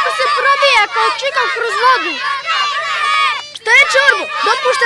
se probija kao čika kroz vodu. Šta je Čorbo? Dopušta